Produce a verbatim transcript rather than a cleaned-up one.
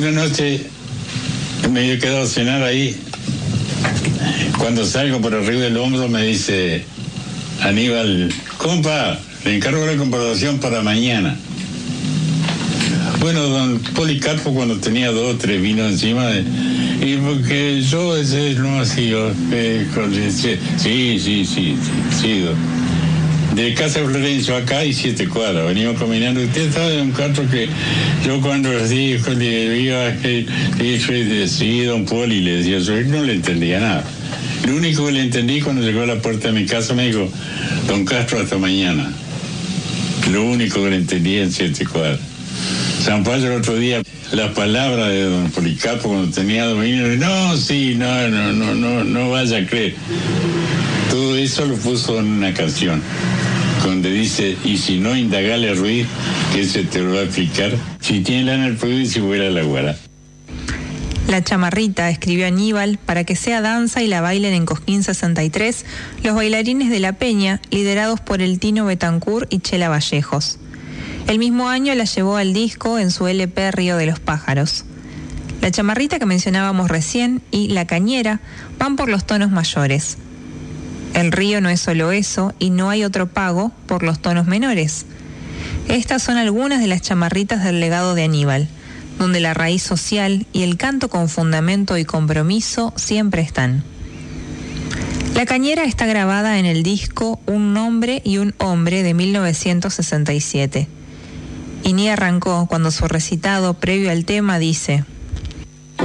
una noche me había quedado a cenar ahí. Cuando salgo por arriba del hombro me dice Aníbal, compa, le encargo la comprobación para mañana. Bueno, don Policarpo cuando tenía dos o tres vinos encima, de, y porque yo ese no así, yo, eh, con, sí, sí, sí, sí, sí, don. De casa de Florencio acá hay siete cuadras, venimos caminando. Usted sabe, don Carlos, que yo cuando así le iba, eh, sí, don Poli, le decía, yo no le entendía nada. Lo único que le entendí cuando llegó a la puerta de mi casa me dijo, don Castro, hasta mañana. Lo único que le entendí en siete cuadras. San Pablo el otro día, las palabras de don Policarpo cuando tenía dominio, no, sí, no, no, no, no, no vaya a creer. Todo eso lo puso en una canción, donde dice, y si no, indagale a Ruiz, que se te lo va a explicar. Si tiene lana el pueblo y si vuela la guará. La chamarrita, escribió Aníbal, para que sea danza y la bailen en Cosquín sesenta y tres los bailarines de La Peña, liderados por el Tino Betancourt y Chela Vallejos. El mismo año la llevó al disco en su L P Río de los Pájaros. La chamarrita que mencionábamos recién y La Cañera van por los tonos mayores. El río no es solo eso y no hay otro pago por los tonos menores. Estas son algunas de las chamarritas del legado de Aníbal, donde la raíz social y el canto con fundamento y compromiso siempre están. La Cañera está grabada en el disco Un nombre y un hombre de mil novecientos sesenta y siete. Y ni arrancó cuando su recitado previo al tema dice: